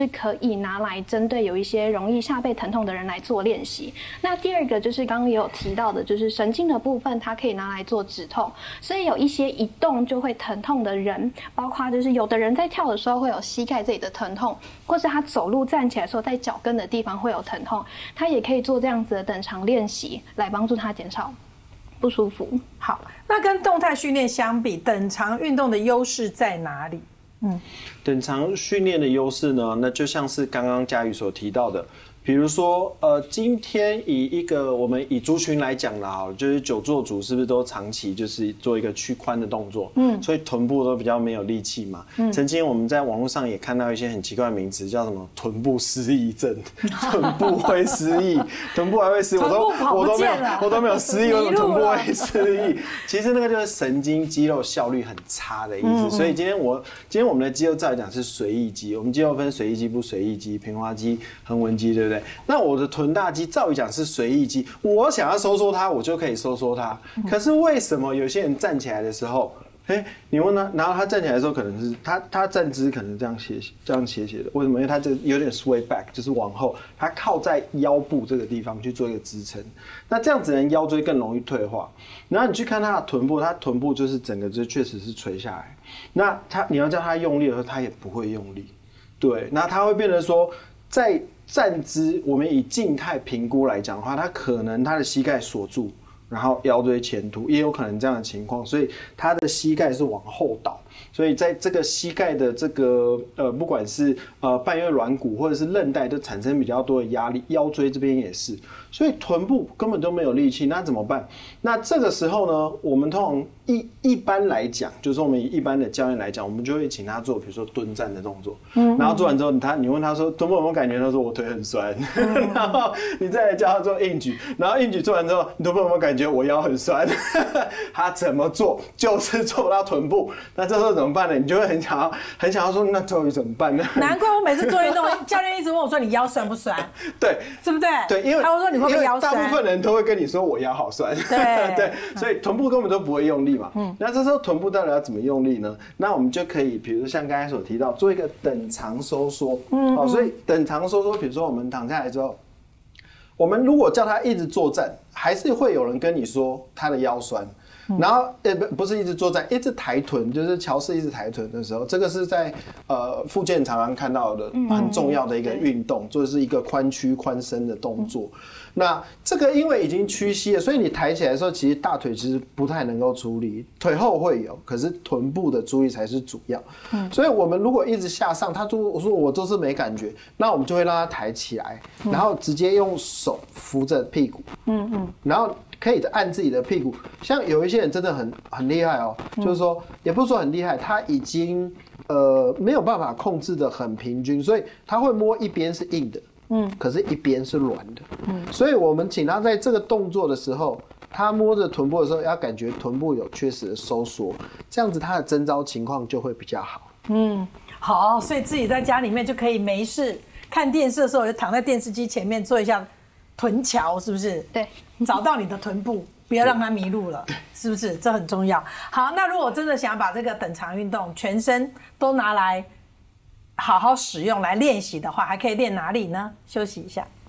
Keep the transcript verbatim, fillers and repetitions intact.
是可以拿来针对有一些容易下背疼痛的人来做练习。那第二个就是刚刚也有提到的，就是神经的部分，它可以拿来做止痛。所以有一些一动就会疼痛的人，包括就是有的人在跳的时候会有膝盖这里的疼痛，或是他走路站起来的时候在脚跟的地方会有疼痛，他也可以做这样子的等长练习来帮助他减少不舒服。 好，那跟动态训练相比，等长运动的优势在哪里？嗯， 等长训练的优势呢，那就像是刚刚嘉瑜所提到的，比如说，呃，今天以一个我们以族群来讲啦，好，就是久坐族是不是都长期就是做一个屈髋的动作，嗯，所以臀部都比较没有力气嘛。嗯，曾经我们在网络上也看到一些很奇怪的名词，叫什么臀部失忆症，臀部会失忆，臀部还会失忆，我都我都没有我都没有失忆，我怎么臀部会失忆？其实那个就是神经肌肉效率很差的意思。嗯嗯，所以今天我今天我们的肌肉照理讲是随意肌，我们肌肉分随意肌、不随意肌、平滑肌、横纹肌，对不对？那我的臀大肌照理讲是随意肌，我想要收缩它，我就可以收缩它。可是为什么有些人站起来的时候，哎，你问他，然后他站起来的时候，可能是他他站姿可能这样斜这样斜斜的，为什么？因为他这有点 sway back， 就是往后，他靠在腰部这个地方去做一个支撑。那这样子人腰椎更容易退化。然后你去看他的臀部，他臀部就是整个就确实是垂下来。那他你要叫他用力的时候，他也不会用力。对，那他会变得说在站姿，我们以静态评估来讲的话，他可能他的膝盖锁住，然后腰椎前凸，也有可能这样的情况，所以他的膝盖是往后倒，所以在这个膝盖的这个呃，不管是呃半月软骨或者是韧带，都产生比较多的压力，腰椎这边也是，所以臀部根本都没有力气，那怎么办？那这个时候呢，我们通常一一般来讲，就是我们以一般的教练来讲，我们就会请他做，比如说蹲站的动作，嗯，然后做完之后，他你问他说臀部有没有感觉，他说我腿很酸，嗯、然后你再来教他做硬举，然后硬举做完之后，你臀部有没有感觉我腰很酸？他怎么做？就是做不到臀部，那这时候怎么办呢？你就会很想要很想要说，那终于怎么办呢？ 难怪我每次做运动，教练一直问我说你腰酸不酸？ 对， 对不对？ 对，因为他会说你会不会腰酸？ 大部分人都会跟你说我腰好酸， 对对，所以臀部根本都不会用力嘛。嗯，那这时候臀部到底要怎么用力呢？那我们就可以，比如像刚才所提到，做一个等长收缩。嗯，好，所以等长收缩，比如说我们躺下来之后，我们如果叫他一直坐站，还是会有人跟你说他的腰酸。然后呃不不是一直坐站，一直抬臀，就是乔氏一直抬臀的时候，这个是在呃复健常常看到的很重要的一个运动，就是一个髋屈髋伸的动作。那这个因为已经屈膝了，所以你抬起来的时候，其实大腿其实不太能够出力，腿后会有，可是臀部的注意才是主要。嗯，所以我们如果一直下上，他就我说我都是没感觉，那我们就会让他抬起来，然后直接用手扶着屁股，嗯嗯，然后可以按自己的屁股。像有一些人真的很很厉害哦，就是说也不是说很厉害，他已经呃没有办法控制的很平均，所以他会摸一边是硬的。嗯，可是一边是软的，嗯，所以我们请他在这个动作的时候，他摸着臀部的时候，要感觉臀部有确实的收缩，这样子他的征召情况就会比较好。嗯， 好，所以自己在家里面就可以没事看电视的时候，就躺在电视机前面做一下臀桥，是不是？ 对， 找到你的臀部，不要让它迷路了，是不是？这很重要。好，那如果真的想把这个等长运动全身都拿来好好使用来练习的话，还可以练哪里呢？休息一下。